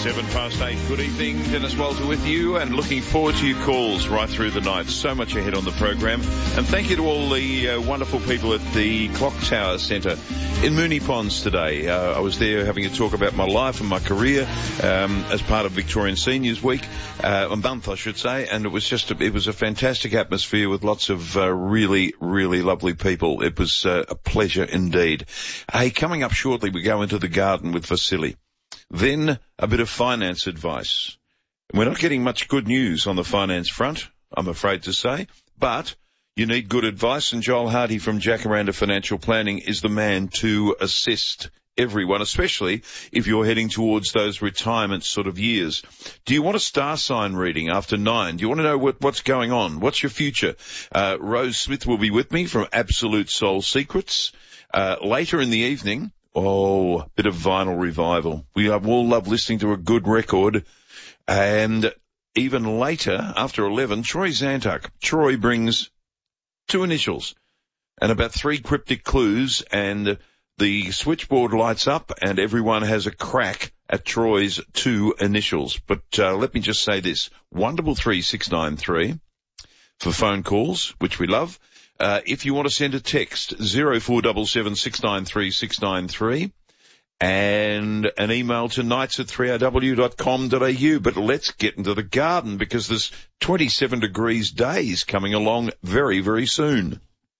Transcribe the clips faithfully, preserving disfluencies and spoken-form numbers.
Seven past eight. Good evening, Dennis Walter with you, and looking forward to your calls right through the night. So much ahead on the program, and thank you to all the uh, wonderful people at the Clock Tower Centre in Moonee Ponds today. Uh, I was there having a talk about my life and my career um, as part of Victorian Seniors Week, uh, a month I should say, and it was just a, it was a fantastic atmosphere with lots of uh, really, really lovely people. It was uh, a pleasure indeed. Hey, coming up shortly, we go into the garden with Vasily. Then a bit of finance advice. We're not getting much good news on the finance front, I'm afraid to say, but you need good advice, and Joel Hardy from Jacaranda Financial Planning is the man to assist everyone, especially if you're heading towards those retirement sort of years. Do you want a star sign reading after nine? Do you want to know what, what's going on? What's your future? Uh, Rose Smith will be with me from Absolute Soul Secrets. Uh, later in the evening, oh, a bit of vinyl revival. We all love listening to a good record. And even later, after eleven, Troy Zantuck. Troy brings two initials and about three cryptic clues, and the switchboard lights up and everyone has a crack at Troy's two initials. But uh, let me just say this, one double three six nine three for phone calls, which we love. Uh, if you want to send a text, zero four seven seven six nine three six nine three, and an email to nights at three r w dot com dot a u. But let's get into the garden, because there's twenty-seven degrees days coming along very, very soon.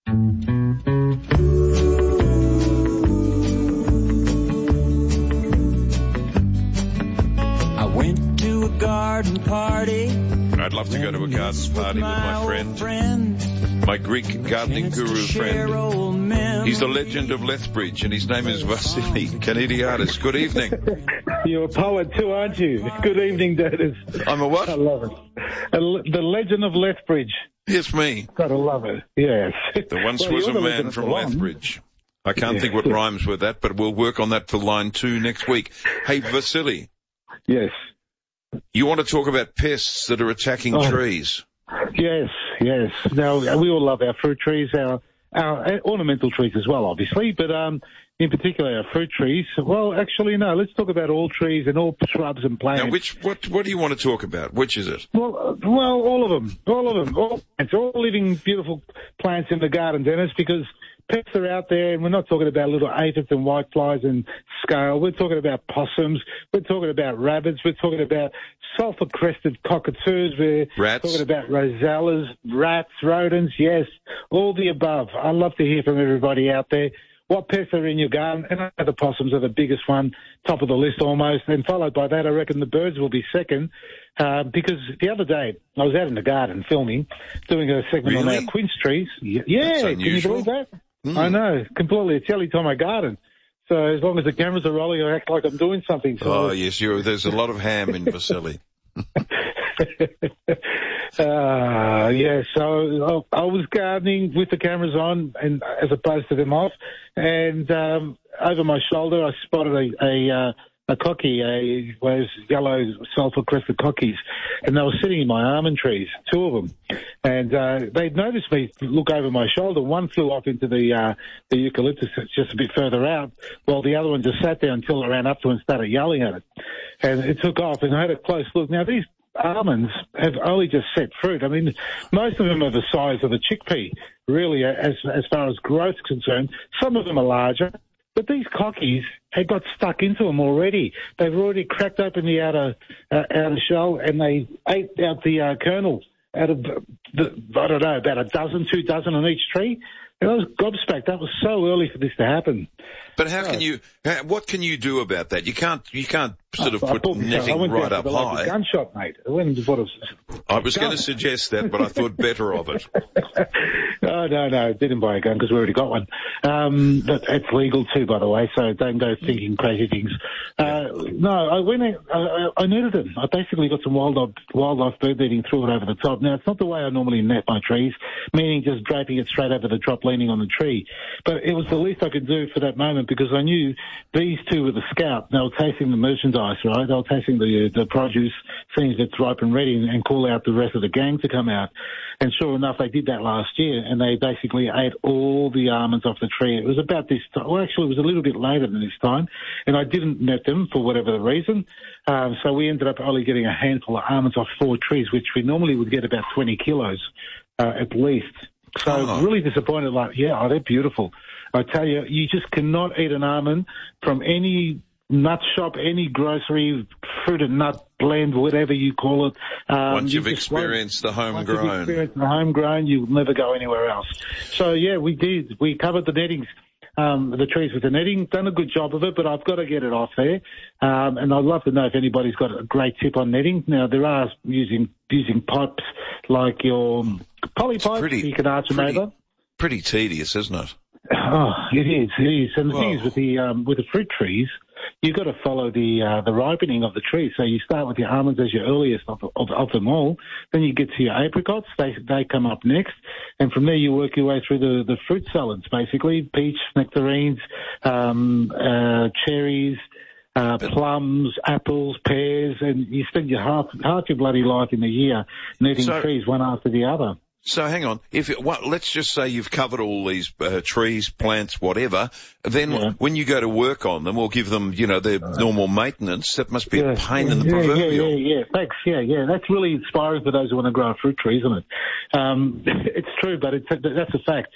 I went to a garden party. I'd love to go to a garden party with my friend, my Greek gardening guru friend. He's the legend of Lethbridge, and his name is Vasily Kanidiadis. Good evening. You're a poet too, aren't you? Good evening, Dennis. I'm a what? I love it. The legend of Lethbridge. Yes, me. Gotta love it. Yes. There once well, was a man from Geelong. Lethbridge. I can't yeah. think what rhymes with that, but we'll work on that for line two next week. Hey, Vasily. Yes. You want to talk about pests that are attacking oh. trees? Yes, yes. Now, we all love our fruit trees, our, our ornamental trees as well, obviously, but um, in particular our fruit trees. Well, actually, no, let's talk about all trees and all shrubs and plants. Now, which, what, what do you want to talk about? Which is it? Well, uh, well, all of them, all of them, all plants, all living, beautiful plants in the garden, Dennis, because pests are out there, and we're not talking about little aphids and whiteflies and scale. We're talking about possums. We're talking about rabbits. We're talking about sulphur-crested cockatoos. We're rats. talking about rosellas, rats, rodents. Yes, all the above. I love to hear from everybody out there. What pests are in your garden? And I know the possums are the biggest one, top of the list almost. And followed by that, I reckon the birds will be second. Uh, because the other day, I was out in the garden filming, doing a segment really? on our quince trees. Yeah, can you believe that? Mm. I know, completely. It's the only time I garden. So as long as the cameras are rolling, I act like I'm doing something. So oh, yes, you're, there's a lot of ham in Vasily. uh, yeah, so I, I was gardening with the cameras on, and as opposed to them off, and um, over my shoulder I spotted a, a, uh, a cocky, a, those yellow sulphur-crested cockies, and they were sitting in my almond trees, two of them. And uh, they'd noticed me look over my shoulder. One flew off into the uh, the eucalyptus just a bit further out, while the other one just sat there until I ran up to it and started yelling at it. And it took off, and I had a close look. Now, these almonds have only just set fruit. I mean, most of them are the size of a chickpea, really, as as far as growth is concerned. Some of them are larger. But these cockies had got stuck into them already. They've already cracked open the outer, uh, outer shell, and they ate out the uh, kernel out of, the, the, I don't know, about a dozen, two dozen on each tree. And I was gobsmacked. That was so early for this to happen. But how can you, what can you do about that? You can't, you can't sort of I, put I netting went right up the high. Gunshot, mate. I went and bought a I was going to suggest that, but I thought better of it. No, no, no. Didn't buy a gun because we already got one. Um, but it's legal too, by the way, so don't go thinking crazy things. Uh, no, I went in, I, I netted them. I basically got some wildlife, wildlife bird netting, threw it over the top. Now, it's not the way I normally net my trees, meaning just draping it straight over the top, leaning on the tree. But it was the least I could do for that moment because I knew these two were the scouts. They were tasting the merchandise paradise, right? They were tasting the the produce, seeing if it's ripe and ready, and, and call out the rest of the gang to come out. And sure enough, they did that last year, and they basically ate all the almonds off the tree. It was about this time. Well, actually, it was a little bit later than this time, and I didn't net them for whatever the reason. Um, so we ended up only getting a handful of almonds off four trees, which we normally would get about twenty kilos uh, at least. So oh. really disappointed. Like, yeah, oh, they're beautiful. I tell you, you just cannot eat an almond from any nut shop, any grocery, fruit and nut blend, whatever you call it. Um, once you've you experienced the homegrown. Once you've experienced the homegrown, you'll never go anywhere else. So, yeah, we did. We covered the nettings, um, the trees with the netting, done a good job of it, but I've got to get it off there. Um, and I'd love to know if anybody's got a great tip on netting. Now, there are using using pipes like your poly pipes. Pretty, you can arch them pretty, over. Pretty tedious, isn't it? Oh, it is, it is. And the Whoa. thing is, with the um, with the fruit trees, you've got to follow the uh, the ripening of the tree. So you start with your almonds as your earliest of, of, of them all. Then you get to your apricots. They they come up next, and from there you work your way through the, the fruit salads, basically peach, nectarines, um, uh, cherries. Uh, plums, apples, pears, and you spend your half half your bloody life in the year netting So- trees one after the other. So hang on. If it, well, let's just say you've covered all these uh, trees, plants, whatever. Then Yeah. when you go to work on them or give them, you know, their normal maintenance, that must be a Yeah, pain in the yeah, proverbial. Yeah, yeah, yeah. Thanks. Yeah, yeah. That's really inspiring for those who want to grow a fruit tree, isn't it? Um, it's true, but it's, that's a fact.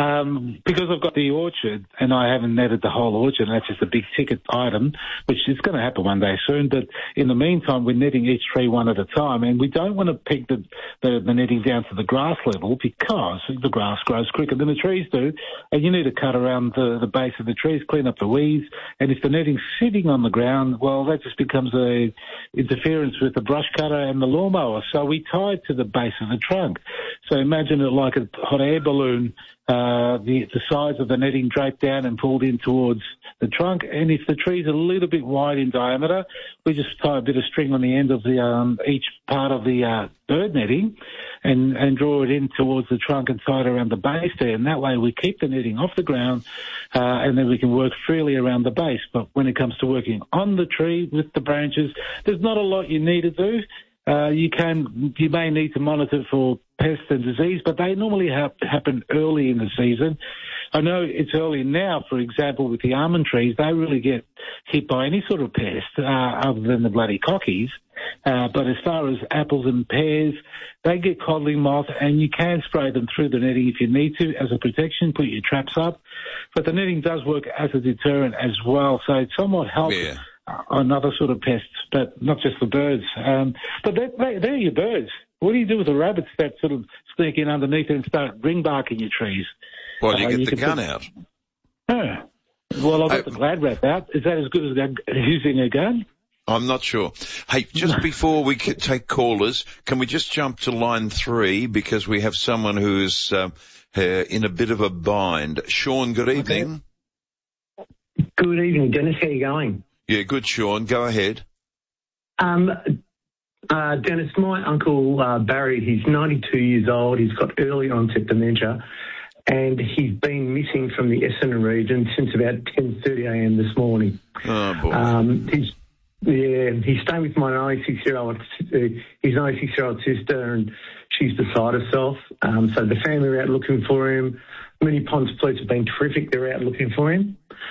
Um, because I've got the orchard and I haven't netted the whole orchard, and that's just a big ticket item, which is going to happen one day soon. But in the meantime, we're netting each tree one at a time, and we don't want to peg the, the, the netting down to the grass level because the grass grows quicker than the trees do, and you need to cut around the, the base of the trees, clean up the weeds, and if the netting's sitting on the ground, well, that just becomes a interference with the brush cutter and the lawnmower. So we tie it to the base of the trunk. So imagine it like a hot air balloon, uh, the, the size of the netting draped down and pulled in towards the trunk. And if the tree's a little bit wide in diameter, we just tie a bit of string on the end of the um, each part of the uh, bird netting and, and draw it in towards the trunk and tie it around the base there. And that way we keep the netting off the ground, uh, and then we can work freely around the base. But when it comes to working on the tree with the branches, there's not a lot you need to do. Uh, you can, you may need to monitor for pests and disease, but they normally have, happen early in the season. I know it's early now, for example, with the almond trees, they really get hit by any sort of pest, uh, other than the bloody cockies. Uh, but as far as apples and pears, they get codling moth, and you can spray them through the netting if you need to as a protection, put your traps up. But the netting does work as a deterrent as well, so it somewhat helps. Yeah. On other sort of pests, but not just the birds. Um, but they, they, they're your birds. What do you do with the rabbits that sort of sneak in underneath and start ring barking your trees? Well, you Uh, get you the can gun put- out. Huh. Well, I've got I- the glad wrap out. Is that as good as gun- using a gun? I'm not sure. Hey, just before we could take callers, can we just jump to line three because we have someone who's um, uh, in a bit of a bind. Sean, good evening. Good evening, Dennis. How are you going? Yeah, good, Sean. Go ahead. Um, uh, Dennis, my uncle uh, Barry, he's ninety-two years old. He's got early onset dementia, and he's been missing from the Essendon region since about ten thirty a m this morning. Oh, boy. Um, he's yeah, he's staying with my ninety-six-year-old, uh, his ninety-six-year-old sister, and she's beside herself. Um, so the family are out looking for him. Moonee Ponds Police have been terrific. They're out looking for him.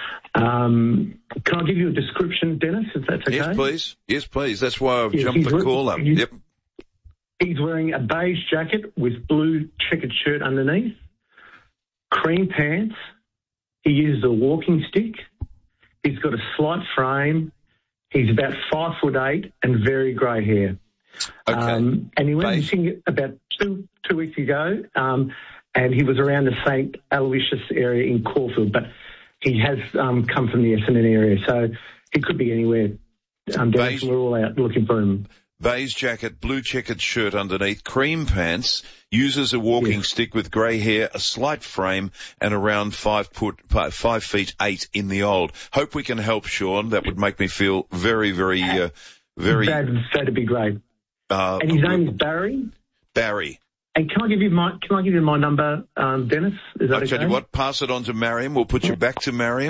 Um, can I give you a description, Dennis, if that's okay? Yes, please. Yes, please. That's why I've Yeah, jumped he's the we- call up. he's- Yep. He's wearing a beige jacket with blue checkered shirt underneath, cream pants. He uses a walking stick. He's got a slight frame. He's about five foot eight and very grey hair. Okay. Um, and he went Beige. missing about two two weeks ago, um, and he was around the Saint Aloysius area in Caulfield, but he has um, come from the Essendon area, so he could be anywhere. Um, Beige. We're all out looking for him. Beige jacket, blue checkered shirt underneath, cream pants, uses a walking Yes. stick with grey hair, a slight frame, and around five foot, five, five feet eight in the old. Hope we can help, Sean. That would make me feel very, very, uh, very, That, that'd be great. uh, And his name is Barry. Barry. And can I give you my can I give you my number, um, Dennis? Is that I'll okay? tell you what, pass it on to Mariam. We'll put you back to Mariam.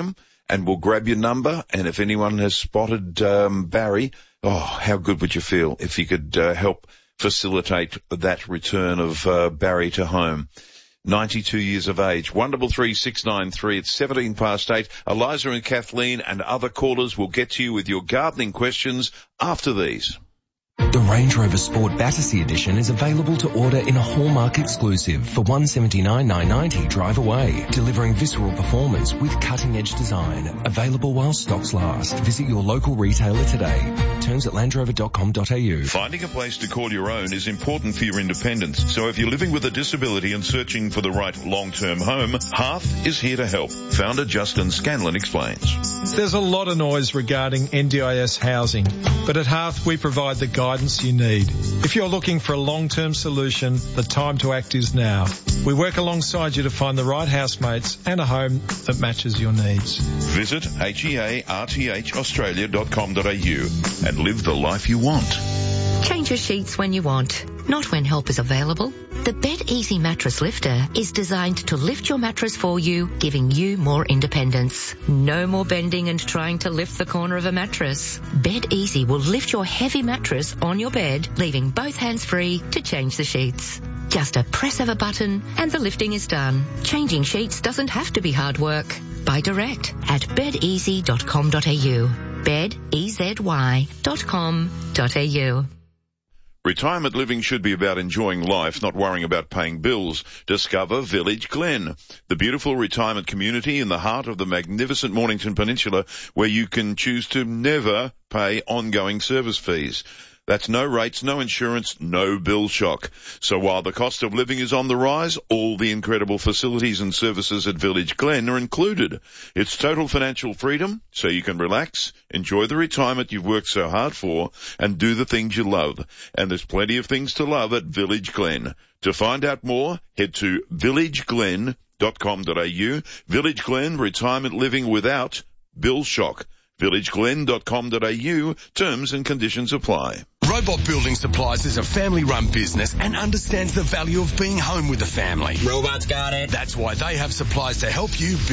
and we'll grab your number. And if anyone has spotted um, Barry, oh, how good would you feel if you could uh, help facilitate that return of uh, Barry to home. ninety-two years of age. one double three six nine three. It's seventeen past eight. Eliza and Kathleen and other callers will get to you with your gardening questions after these. The Range Rover Sport Battersea Edition is available to order in a Hallmark exclusive for one hundred seventy-nine thousand nine hundred ninety drive away, delivering visceral performance with cutting-edge design. Available while stocks last. Visit your local retailer today. Terms at land rover dot com dot a u. Finding a place to call your own is important for your independence. So if you're living with a disability and searching for the right long-term home, Hearth is here to help. Founder Justin Scanlon explains. There's a lot of noise regarding N D I S housing, but at Hearth we provide the guidance you need. If you're looking for a long-term solution, the time to act is now. We work alongside you to find the right housemates and a home that matches your needs. Visit hearth australia dot com dot a u and live the life you want. Change your sheets when you want, not when help is available. The Bed Easy Mattress Lifter is designed to lift your mattress for you, giving you more independence. No more bending and trying to lift the corner of a mattress. Bed Easy will lift your heavy mattress on your bed, leaving both hands free to change the sheets. Just a press of a button and the lifting is done. Changing sheets doesn't have to be hard work. Buy direct at bed easy dot com dot a u. bed easy dot com dot a u. Retirement living should be about enjoying life, not worrying about paying bills. Discover Village Glen, the beautiful retirement community in the heart of the magnificent Mornington Peninsula, where you can choose to never pay ongoing service fees. That's no rates, no insurance, no bill shock. So while the cost of living is on the rise, all the incredible facilities and services at Village Glen are included. It's total financial freedom, so you can relax, enjoy the retirement you've worked so hard for, and do the things you love. And there's plenty of things to love at Village Glen. To find out more, head to village glen dot com dot a u. Village Glen, retirement living without bill shock. village glen dot com dot a u. Terms and conditions apply. Robot Building Supplies is a family-run business and understands the value of being home with the family. Robot's got it. That's why they have supplies to help you build